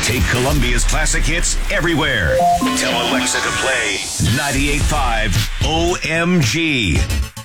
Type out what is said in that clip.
Take Columbia's classic hits everywhere. Tell Alexa to play 98.5 OMG.